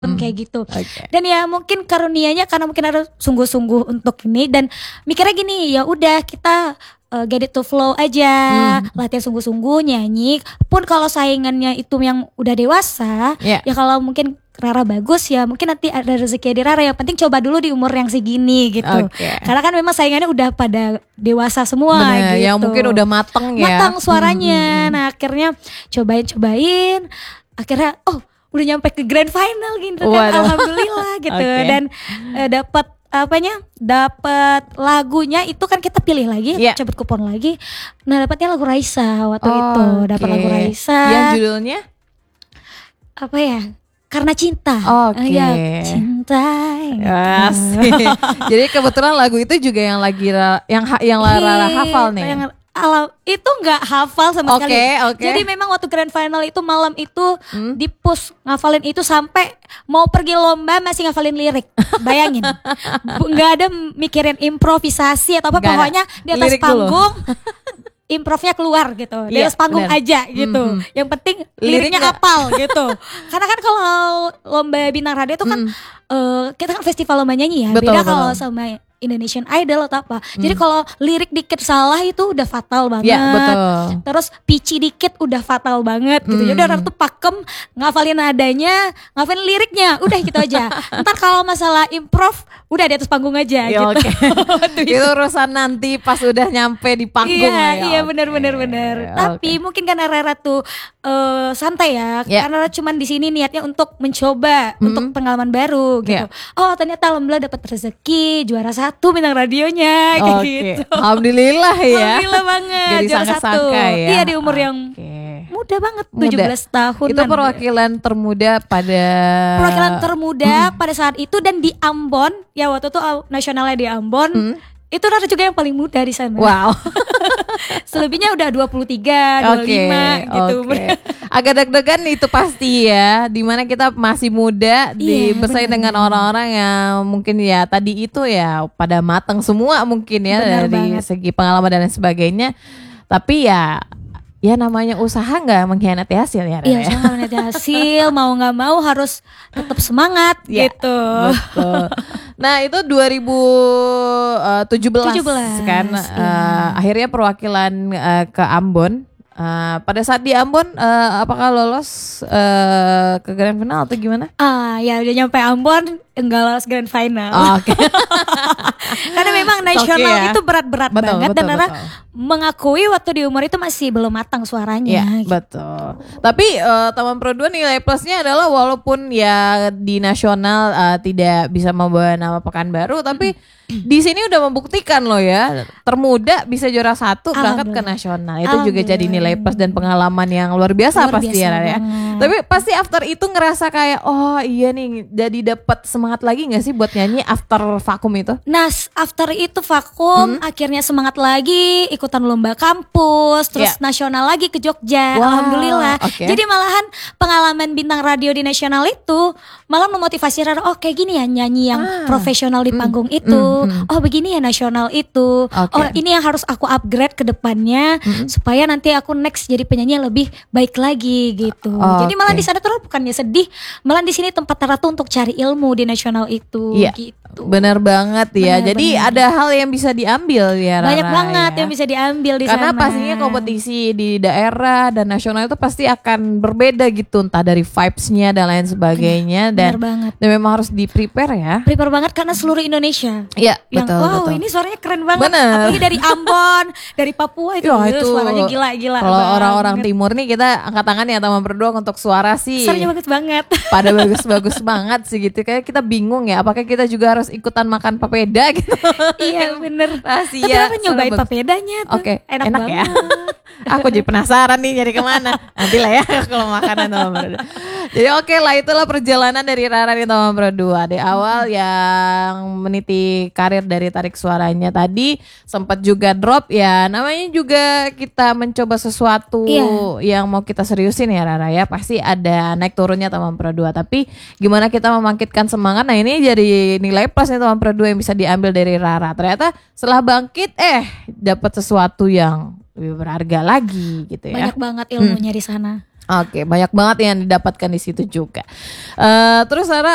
kayak gitu. Oke. Dan ya mungkin karunianya karena mungkin harus sungguh-sungguh untuk ini dan mikirnya gini, ya udah kita get it to flow aja, latihan sungguh-sungguh nyanyi. Pun kalau saingannya itu yang udah dewasa, Yeah. ya kalau mungkin Rara bagus ya mungkin nanti ada rezeki di Rara. Yang penting coba dulu di umur yang segini gitu. Oke. Karena kan memang saingannya udah pada dewasa semua Bener, gitu. yang mungkin udah mateng ya. Matang suaranya. Nah akhirnya cobain. Akhirnya udah nyampe ke grand final gitu kan. Waduh. Alhamdulillah gitu. Oke. Dan dapat lagunya itu kan kita pilih lagi, Yeah. cepet kupon lagi. Nah dapatnya lagu Raisa waktu itu. Dapat Oke. lagu Raisa. Yang judulnya? Apa ya? Karena cinta. Oke. Ya, cinta. Asik. Jadi kebetulan lagu itu juga yang lagi yang Rara hafal nih. Itu nggak hafal sama Oke, sekali. oke. Jadi memang waktu grand final itu malam itu di push ngafalin itu sampai mau pergi lomba masih ngafalin lirik. Bayangin, nggak ada mikirin improvisasi atau apa. Nggak ada. Pokoknya di atas Lirik dulu. panggung. Improvnya keluar gitu, di Iya, atas panggung benar. aja gitu. Yang penting liriknya Liriknya. apal gitu. Karena kan kalau lomba bintang radio itu kan kita kan festival lomba nyanyi ya. Betul, Beda kalau betul. sama Indonesian Idol atau apa. Jadi kalau lirik dikit salah itu udah fatal banget. Iya, betul. Terus pitchy dikit udah fatal banget gitu. Jadi orang tuh pakem ngafalin nadanya, ngafalin liriknya, udah gitu aja. Ntar kalau masalah improv udah di atas panggung aja Ya, gitu. oke. Itu urusan nanti pas udah nyampe di panggung lah ya. Iya Oke. benar. Tapi Oke. mungkin karena Rara tuh santai ya. Ya. Karena Rara cuman di sini niatnya untuk mencoba, untuk pengalaman baru gitu. Ya. Oh ternyata alhamdulillah dapat rezeki juara 1 bintang radionya kayak Oke. gitu. Alhamdulillah ya. Alhamdulillah banget Gak juara 1. disangka-sangka ya. Iya di umur yang Oke. muda banget, Muda. 17 tahun. Itu perwakilan termuda pada Perwakilan termuda pada saat itu dan di Ambon, ya waktu itu nasionalnya di Ambon. Itu Rara juga yang paling muda di sana. Wow. Selebihnya udah 23, 25 gitu. Oke. Agak deg-degan itu pasti ya. Dimana kita masih muda Iya, bersaing dengan orang-orang yang mungkin ya tadi itu ya pada matang semua mungkin ya Benar dari banget. segi pengalaman dan lain sebagainya. Tapi ya namanya usaha nggak mengkhianati hasil ya. Rara Iya, ya? jangan lihat hasil, mau nggak mau harus tetap semangat Ya, gitu. Betul. Nah itu 2017 17, kan iya. akhirnya perwakilan ke Ambon. Pada saat di Ambon apakah lolos ke grand final atau gimana? Ya udah nyampe Ambon enggak lolos grand final. Oke. Karena memang nasional ya. itu berat-berat Betul, banget dan betul, Rara betul. mengakui waktu di umur itu masih belum matang suaranya. Ya gitu. betul. Tapi Taman Pro 2 nilai plusnya adalah walaupun ya di nasional tidak bisa membawa nama Pekanbaru, tapi di sini udah membuktikan loh ya termuda bisa juara 1 berangkat ke Alhamdulillah. nasional. Itu juga jadi Alhamdulillah. nilai plus dan pengalaman yang luar biasa Luar pasti biasa ya Rara ya. banget. Tapi pasti after itu ngerasa kayak oh iya nih jadi dapat semangat lagi nggak sih buat nyanyi after vakum itu? Nah, after itu vakum, akhirnya semangat lagi, ikutan lomba kampus, terus Ya. nasional lagi ke Jogja. Wah, Alhamdulillah. oke. Jadi malahan pengalaman bintang radio di nasional itu malah memotivasi Rara, oh kayak gini ya nyanyi yang profesional di panggung itu. Oh begini ya nasional itu. Oke. Oh ini yang harus aku upgrade ke depannya supaya nanti aku next jadi penyanyi yang lebih baik lagi gitu. Jadi malah Oke. di sana tuh bukannya sedih, malah di sini tempat Rara tuh untuk cari ilmu di nasional itu Iya, gitu. benar banget ya. Benar, Jadi benar. ada hal yang bisa diambil ya Rara. Banyak banget ya. yang bisa diambil di Karena sana. pastinya kompetisi di daerah dan nasional itu pasti akan berbeda gitu, entah dari vibes-nya dan lain sebagainya. Benar Dan banget. memang harus di prepare ya. Prepare banget karena seluruh Indonesia. Iya, Yang betul, wow betul. ini suaranya keren banget. Bener. Apalagi dari Ambon, dari Papua itu, Ya, itu suaranya gila-gila. Kalau banget. orang-orang timur nih kita angkat tangan ya Taman Pro 2 untuk suara sih. Suaranya bagus banget. Pada bagus-bagus banget sih gitu. Kayak kita bingung ya apakah kita juga harus ikutan makan papeda gitu. Iya bener. Rahasia. Tapi Rara nyobain Bagus. papedanya tuh. Oke, Enak enak banget. ya. Aku jadi penasaran nih nyari kemana. Nanti lah ya kalau makanan Taman Pro 2. Jadi oke lah itulah perjalanan dari Rara di Taman Pro 2. Di awal yang meniti karir dari tarik suaranya tadi sempat juga drop ya. Namanya juga kita mencoba sesuatu Iya. yang mau kita seriusin ya Rara ya. Pasti ada naik turunnya Taman Pro 2. Tapi gimana kita membangkitkan semangat. Nah ini jadi nilai plus nih Taman Pro 2 yang bisa diambil dari Rara. Ternyata setelah bangkit dapat sesuatu yang lebih berharga lagi gitu ya. Banyak banget ilmunya di sana. Oke, banyak banget yang didapatkan di situ juga. Terus Rara